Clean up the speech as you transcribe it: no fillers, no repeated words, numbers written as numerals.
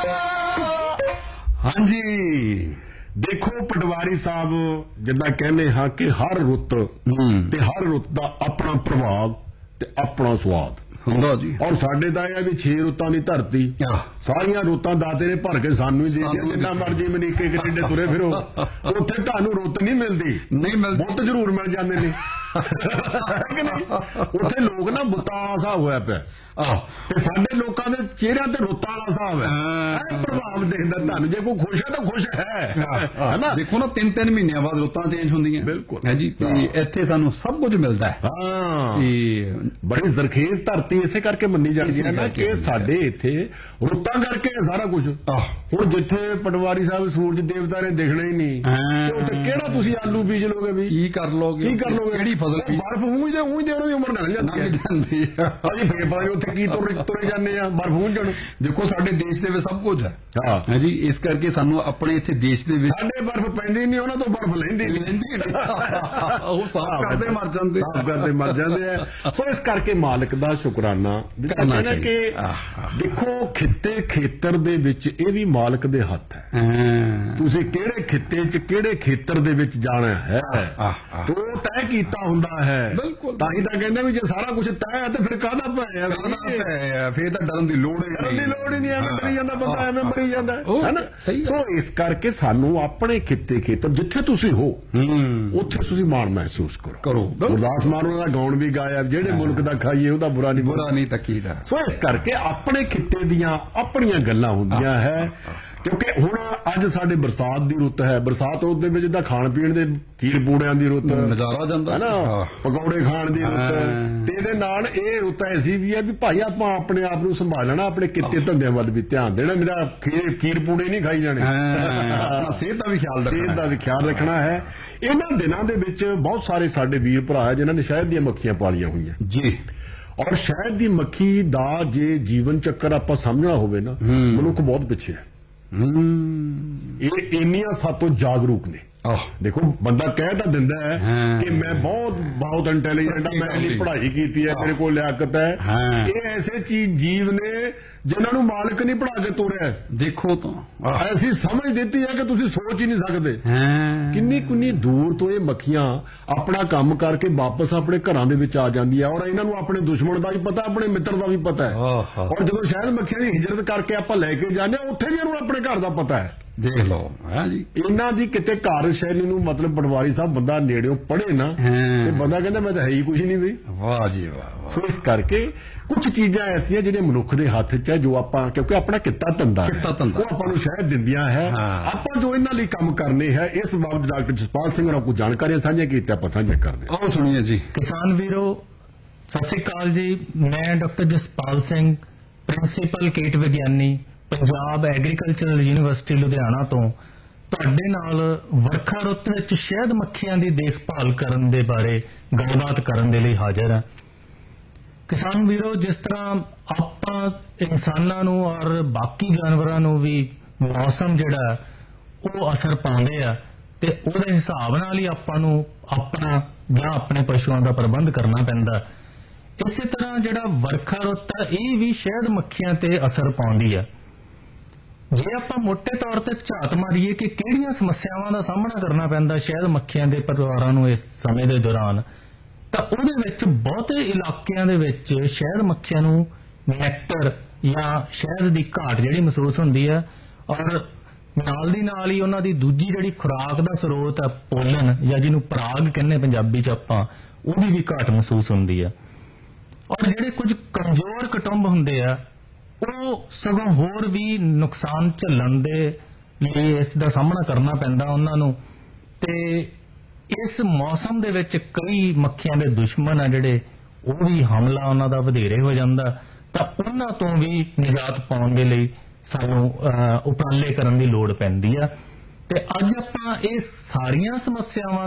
हाँ जी, देखो पटवारी साहब, जिदा कहने हाँ कि हर रुत ते हर रुत दा अपना प्रभाव ते अपना स्वाद ਹੁੰਦਾ ਜੀ। और साडे तां ਇਹ भी 6 रुतां दी धरती, ਸਾਰੀਆਂ ਰੁੱਤਾਂ ਦਾਤੇ ਨੇ ਭਰ ਕੇ ਸਾਨੂੰ ਹੀ ਦੇ ਦਿੰਦੇ। ਜਿੰਨਾ ਮਰਜੀ ਮਨੀਕੇ ਕੈਨੇਡਾ ਤੁਰੇ ਫਿਰੋ, ਉੱਥੇ ਤੁਹਾਨੂੰ ਰੁੱਤ ਨਹੀਂ ਮਿਲਦੀ। ਨਹੀਂ ਮਿਲਦੀ, ਬੁੱਤ ਜ਼ਰੂਰ ਮਿਲ ਜਾਂਦੇ ਨੇ ਕਿ ਨਹੀਂ। ਉੱਥੇ ਲੋਕ ਨਾ ਬੁੱਤਾਂ ਵਾਲਾ ਹਿਸਾਬ ਹੋਇਆ ਪਿਆ, ਤੇ ਸਾਡੇ ਲੋਕਾਂ ਦੇ ਚਿਹਰਿਆਂ ਤੇ ਰੁੱਤਾਂ ਵਾਲਾ ਹਿਸਾਬ ਹੈ। ਇਹ ਪ੍ਰਭਾਵ ਦੇਖਦਾ ਤੁਹਾਨੂੰ, ਜੇ ਕੋਈ ਖੁਸ਼ ਹੈ ਤਾਂ ਖੁਸ਼ ਹੈ ਨਾ। ਦੇਖੋ ਨਾ 3-3 ਮਹੀਨਿਆਂ ਬਾਅਦ ਰੁੱਤਾਂ ਚੇਂਜ ਹੁੰਦੀਆਂ। ਬਿਲਕੁਲ ਹੈ ਜੀ, ਤੇ ਇੱਥੇ ਸਾਨੂੰ ਸਭ ਕੁਝ ਮਿਲਦਾ ਹੈ। ਹਾਂ, ਤੇ ਬੜੀ ਜ਼ਰਖੇਜ਼ ਧਰਤੀ ਇਸੇ ਕਰਕੇ ਮੰਨੀ ਜਾਂਦੀ ਹੈ ਨਾ ਕਿ ਸਾਡੇ ਇੱਥੇ ਰੁੱਤਾਂ ਕਰਕੇ ਸਾਰਾ ਕੁਝ। ਹੁਣ ਜਿੱਥੇ ਪਟਵਾਰੀ ਸਾਹਿਬ ਸੂਰਜ ਦੇਵਤਾ ਨੇ ਦਿਖਣਾ ਹੀ ਨਹੀਂ, ਤੇ ਉੱਥੇ ਕਿਹੜਾ ਤੁਸੀਂ ਆਲੂ ਬੀਜ ਲੋਗੇ ਵੀ? ਕੀ ਕਰ ਲੋਗੇ? ਕਿਹੜੀ ਫਸਲ? ਬਰਫ਼ ਊਂ ਦੇ ਉਹਦੀ ਉਮਰ ਨਿਕਲ ਜਾਂਦੀ ਹੈ। ਅਸੀਂ ਫੇਰ ਪਤਾ ਉੱਥੇ ਕੀ ਤੁਰੇ ਜਾਂਦੇ ਆ ਬਰਫ਼ ਊਂਝਣ। ਦੇਖੋ ਸਾਡੇ ਦੇਸ਼ ਦੇ ਵਿੱਚ ਸਭ ਕੁਝ ਹੈ ਹੈ ਜੀ, ਇਸ ਕਰਕੇ ਸਾਨੂੰ ਆਪਣੇ ਇੱਥੇ ਦੇਸ਼ ਦੇ ਵਿੱਚ ਸਾਡੇ ਬਰਫ਼ ਪੈਂਦੀ ਨਹੀਂ, ਉਹਨਾਂ ਤੋਂ ਬਰਫ਼ ਲੈਂਦੀ ਉਹ ਸਾਫ਼ ਕਰਦੇ ਮਰ ਜਾਂਦੇ ਆ। ਸੋ ਇਸ ਕਰਕੇ ਮਾਲਕ ਦਾ ਸ਼ੁਕਰਾਨਾ ਕਰਨਾ ਚਾਹੀਦਾ ਕਿ ਦੇਖੋ ਖਿੱਤੇ ਖੇਤਰ ਦੇ ਵਿੱਚ ਇਹ ਵੀ ਮਾਲਕ ਦੇ ਹੱਥ ਹੈ। ਤੁਸੀਂ ਕਿਹੜੇ ਖਿੱਤੇ 'ਚ ਕਿਹੜੇ ਖੇਤਰ ਦੇ ਵਿੱਚ ਜਾਣਾ ਹੈ ਤੇ ਉਹ ਤੈਅ ਕੀਤਾ ਹੁੰਦਾ ਹੈ। ਤਾਂ ਹੀ ਤਾਂ ਕਹਿੰਦੇ ਵੀ ਜੇ ਸਾਰਾ ਕੁਝ ਤੈਅ ਹੈ ਤੇ ਫਿਰ ਕਾਹਦਾ ਭੈ ਹੈ? ਫਿਰ ਤਾਂ ਡਰਨ ਦੀ ਲੋੜ ਹੀ ਨਹੀਂ। ਐਵੇਂ ਡਰੀ ਜਾਂਦਾ ਬੰਦਾ, ਐਵੇਂ ਮਰੀ ਜਾਂਦਾ ਹੈ ਨਾ। ਸੋ ਇਸ ਕਰਕੇ ਸਾਨੂੰ ਆਪਣੇ ਖਿੱਤੇ ਖੇਤਰ ਜਿੱਥੇ ਤੁਸੀਂ ਹੋ ਉੱਥੇ ਤੁਸੀਂ ਮਾਣ ਮਹਿਸੂਸ ਕਰੋ। ਗੁਰਦਾਸ ਮਾਨ ਦਾ ਗਾਉਣ ਵੀ ਗਾਇਆ, ਜਿਹੜੇ ਮੁਲਕ ਦਾ ਖਾਈਏ ਉਹਦਾ ਬੁਰਾ ਨਹੀਂ ਤੱਕੀਦਾ। ਸੋ ਇਸ ਕਰਕੇ ਆਪਣੇ ਖਿੱਤੇ ਦੀਆਂ ਆਪਣੀਆਂ ਗੱਲਾਂ ਹੁੰਦੀਆਂ ਹੈ। ਕਿਉਂਕਿ ਹੁਣ ਅੱਜ ਸਾਡੇ ਬਰਸਾਤ ਦੀ ਰੁੱਤ ਹੈ, ਬਰਸਾਤ ਰੁੱਤ ਦੇ ਵਿੱਚ ਤਾਂ ਖਾਣ ਪੀਣ ਦੇ ਖੀਰ ਪੂੜਿਆਂ ਦੀ ਰੁੱਤ, ਨਜ਼ਾਰਾ ਜਾਂਦਾ ਹੈ ਨਾ, ਪਕੌੜੇ ਖਾਣ ਦੀ ਰੁੱਤ, ਤੇ ਇਹਦੇ ਨਾਲ ਇਹ ਰੁੱਤ ਐਸੀ ਵੀ ਹੈ ਵੀ ਭਾਈ ਆਪਾਂ ਆਪਣੇ ਆਪ ਨੂੰ ਸੰਭਾਲਣਾ, ਆਪਣੇ ਕਿੱਤੇ ਧੰਦਿਆਂ ਵੱਲ ਵੀ ਧਿਆਨ ਦੇਣਾ। ਮੇਰਾ ਖੀਰ ਪੂੜੇ ਨਹੀਂ ਖਾਈ ਜਾਣੇ, ਸਿਹਤ ਦਾ ਵੀ ਖਿਆਲ ਰੱਖਣਾ ਹੈ। ਇਹਨਾਂ ਦਿਨਾਂ ਦੇ ਵਿੱਚ ਬਹੁਤ ਸਾਰੇ ਸਾਡੇ ਵੀਰ ਭਰਾ ਹੈ ਜਿਨ੍ਹਾਂ ਨੇ ਸ਼ਹਿਦ ਦੀਆਂ ਮੱਖੀਆਂ ਪਾਲੀਆਂ ਹੋਈਆਂ ਜੀ। ਔਰ ਸ਼ਹਿਦ ਦੀ ਮੱਖੀ ਦਾ ਜੇ ਜੀਵਨ ਚੱਕਰ ਆਪਾਂ ਸਮਝਣਾ ਹੋਵੇ ਨਾ, ਮਨੁੱਖ ਬਹੁਤ ਪਿੱਛੇ ਹੈ। ਇਹ ਇੰਨੀਆਂ ਸਾਤੋਂ ਜਾਗਰੂਕ ਨੇ। ਦੇਖੋ ਬੰਦਾ ਕਹਿ ਤਾਂ ਦਿੰਦਾ ਹੈ ਕਿ ਮੈਂ ਬਹੁਤ ਇੰਟੈਲੀਜੈਂਟ ਹਾਂ, ਮੈਂ ਇੰਨੀ ਪੜ੍ਹਾਈ ਕੀਤੀ ਹੈ, ਮੇਰੇ ਕੋਲ ਲਿਆਕਤ ਹੈ। ਇਹ ਐਸੇ ਜੀਵ ਨੇ ਜਿਨ੍ਹਾਂ ਨੂੰ ਮਾਲਕ ਨਹੀਂ ਪੜ੍ਹਾ ਕੇ ਤੋਰਿਆ। ਦੇਖੋ ਤਾਂ ਐਸੀ ਸਮਝ ਦਿੱਤੀ ਹੈ ਕਿ ਤੁਸੀਂ ਸੋਚ ਹੀ ਨਹੀਂ ਸਕਦੇ ਕਿੰਨੀ ਦੂਰ ਤੋਂ ਇਹ ਮੱਖੀਆਂ ਆਪਣਾ ਕੰਮ ਕਰਕੇ ਵਾਪਸ ਆਪਣੇ ਘਰਾਂ ਦੇ ਵਿੱਚ ਆ ਜਾਂਦੀਆਂ। ਔਰ ਇਹਨਾਂ ਨੂੰ ਆਪਣੇ ਦੁਸ਼ਮਣ ਦਾ ਵੀ ਪਤਾ, ਆਪਣੇ ਮਿੱਤਰ ਦਾ ਵੀ ਪਤਾ ਹੈ। ਔਰ ਜਦੋਂ ਸ਼ਾਇਦ ਮੱਖੀਆਂ ਦੀ ਹਿਜਰਤ ਕਰਕੇ ਆਪਾਂ ਲੈ ਕੇ ਜਾਂਦੇ ਹਾਂ, ਉੱਥੇ ਵੀ ਇਹਨੂੰ ਆਪਣੇ ਘਰ ਦਾ ਪਤਾ ਹੈ। ਦੇਖ ਲਓ ਜੀ, ਇਹਨਾਂ ਦੀ ਕਿਤੇ ਕਾਰਜਸ਼ੈਲੀ ਨੂੰ ਮਤਲਬ ਪਟਵਾਰੀ ਸਾਹਿਬ ਬੰਦਾ ਨੇੜਿਓਂ ਪੜ੍ਹੇ ਨਾ ਤੇ ਬੰਦਾ ਕਹਿੰਦਾ ਮੈਂ ਤਾਂ ਹੈ ਹੀ ਕੁਝ ਨਹੀਂ ਬਈ। ਵਾਹ ਜੀ ਵਾਹ। ਸੋ ਇਸ ਕਰਕੇ ਕੁਝ ਚੀਜ਼ਾਂ ਐਸੀਆਂ ਜਿਹੜੀਆਂ ਮਨੁੱਖ ਦੇ ਹੱਥ 'ਚ ਹੈ, ਜੋ ਆਪਾਂ ਕਿਉਂਕਿ ਆਪਣਾ ਕਿੱਤਾ ਧੰਦਾ ਉਹ ਆਪਾਂ ਨੂੰ ਸ਼ਾਇਦ ਦਿੰਦੀਆਂ ਹੈ। ਆਪਾਂ ਜੋ ਇਹਨਾਂ ਲਈ ਕੰਮ ਕਰਨੇ ਹੈ, ਇਸ ਬਾਬਤ ਡਾਕਟਰ ਜਸਪਾਲ ਸਿੰਘ ਨਾਲ ਕੁਝ ਜਾਣਕਾਰੀਆਂ ਸਾਂਝੀਆਂ ਕੀਤੀਆਂ, ਆਪਾਂ ਸਾਂਝੀਆਂ ਕਰਦੇ ਹਾਂ। ਆਓ ਸੁਣੀਏ ਜੀ। ਕਿਸਾਨ ਵੀਰੋ ਸਤਿ ਸ੍ਰੀ ਅਕਾਲ ਜੀ। ਮੈਂ ਡਾਕਟਰ ਜਸਪਾਲ ਸਿੰਘ, ਪ੍ਰਿੰਸੀਪਲ ਕੀਟ ਵਿਗਿਆਨੀ, ਪੰਜਾਬ ਐਗਰੀਕਲਚਰਲ ਯੂਨੀਵਰਸਿਟੀ ਲੁਧਿਆਣਾ ਤੋਂ ਤੁਹਾਡੇ ਨਾਲ ਵਰਖਾ ਰੁੱਤ ਵਿੱਚ ਸ਼ਹਿਦ ਮੱਖੀਆਂ ਦੀ ਦੇਖਭਾਲ ਕਰਨ ਦੇ ਬਾਰੇ ਗੱਲਬਾਤ ਕਰਨ ਦੇ ਲਈ ਹਾਜ਼ਰ ਹਾਂ। ਕਿਸਾਨ ਵੀਰੋ, ਜਿਸ ਤਰ੍ਹਾਂ ਆਪਾਂ ਇਨਸਾਨਾਂ ਨੂੰ ਔਰ ਬਾਕੀ ਜਾਨਵਰਾਂ ਨੂੰ ਵੀ ਮੌਸਮ ਜਿਹੜਾ ਉਹ ਅਸਰ ਪਾਉਂਦੇ ਆ, ਤੇ ਉਹਦੇ ਹਿਸਾਬ ਨਾਲ ਹੀ ਆਪਾਂ ਨੂੰ ਆਪਣਾ ਜਾਂ ਆਪਣੇ ਪਸ਼ੂਆਂ ਦਾ ਪ੍ਰਬੰਧ ਕਰਨਾ ਪੈਂਦਾ। ਇਸੇ ਤਰ੍ਹਾਂ ਜਿਹੜਾ ਵਰਖਾ ਰੁੱਤ ਹੈ, ਇਹ ਵੀ ਸ਼ਹਿਦ ਮੱਖੀਆਂ ਤੇ ਅਸਰ ਪਾਉਂਦੀ ਆ। ਜੇ ਆਪਾਂ ਮੋٹے ਤੌਰ ਤੇ ਝਾਤ ਮਾਰੀਏ ਕਿ ਕਿਹੜੀਆਂ ਸਮੱਸਿਆਵਾਂ ਦਾ ਸਾਹਮਣਾ ਕਰਨਾ ਪੈਂਦਾ ਸ਼ਹਿਦ ਮੱਖੀਆਂ ਦੇ ਪਰਿਵਾਰਾਂ ਨੂੰ ਇਸ ਸਮੇਂ ਦੇ ਦੌਰਾਨ, ਤਾਂ ਉਹਦੇ ਵਿੱਚ ਬਹੁਤੇ ਇਲਾਕਿਆਂ ਦੇ ਵਿੱਚ ਸ਼ਹਿਦ ਮੱਖੀਆਂ ਨੂੰ ਨੈਕਟਰ ਜਾਂ ਸ਼ਹਿਦ ਦੀ ਘਾਟ ਜਿਹੜੀ ਮਹਿਸੂਸ ਹੁੰਦੀ ਹੈ, ਔਰ ਨਾਲ ਦੀ ਨਾਲ ਹੀ ਉਹਨਾਂ ਦੀ ਦੂਜੀ ਜਿਹੜੀ ਖੁਰਾਕ ਦਾ ਸਰੋਤ ਹੈ ਪੋਲਨ, ਜਾਂ ਜਿਹਨੂੰ ਪਰਾਗ ਕਹਿੰਦੇ ਪੰਜਾਬੀ 'ਚ ਆਪਾਂ, ਉਹਦੀ ਵੀ ਘਾਟ ਮਹਿਸੂਸ ਹੁੰਦੀ ਹੈ। ਔਰ ਜਿਹੜੇ ਕੁਝ ਕਮਜ਼ੋਰ ਕੁਟੁੰਬ ਹੁੰਦੇ ਆ, ਉਹ ਸਗੋਂ ਹੋਰ ਵੀ ਨੁਕਸਾਨ ਝੱਲਣ ਦੇ ਲਈ ਇਸ ਦਾ ਸਾਹਮਣਾ ਕਰਨਾ ਪੈਂਦਾ ਉਹਨਾਂ ਨੂੰ। ਤੇ ਇਸ ਮੌਸਮ ਦੇ ਵਿੱਚ ਕਈ ਮੱਖੀਆਂ ਦੇ ਦੁਸ਼ਮਣ ਆ ਜਿਹੜੇ, ਉਹ ਵੀ ਹਮਲਾ ਉਹਨਾਂ ਦਾ ਵਧੇਰੇ ਹੋ ਜਾਂਦਾ, ਤਾਂ ਉਹਨਾਂ ਤੋਂ ਵੀ ਨਿਜਾਤ ਪਾਉਣ ਦੇ ਲਈ ਸਾਨੂੰ ਉਪਰਾਲੇ ਕਰਨ ਦੀ ਲੋੜ ਪੈਂਦੀ ਆ। ਤੇ ਅੱਜ ਆਪਾਂ ਇਹ ਸਾਰੀਆਂ ਸਮੱਸਿਆਵਾਂ